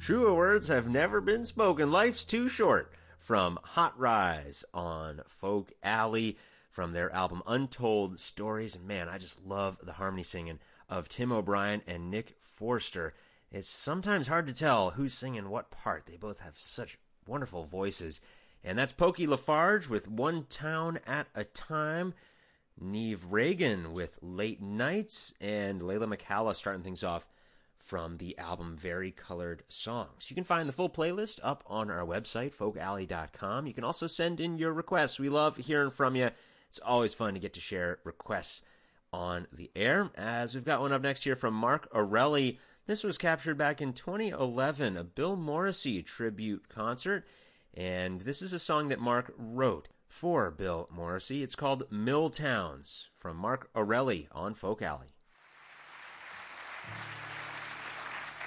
Truer words have never been spoken. Life's too short. From Hot Rise on Folk Alley from their album Untold Stories. And man, I just love the harmony singing of Tim O'Brien and Nick Forster. It's sometimes hard to tell who's singing what part. They both have such wonderful voices. And that's Pokey Lafarge with One Town at a Time. Neve Reagan with Late Nights. And Layla McCalla starting things off from the album Very Colored Songs. You can find the full playlist up on our website, folkalley.com. You can also send in your requests. We love hearing from you. It's always fun to get to share requests on the air. As we've got one up next here from Mark Orelli. This was captured back in 2011, a Bill Morrissey tribute concert. And this is a song that Mark wrote for Bill Morrissey. It's called Mill Towns from Mark Orelli on Folk Alley.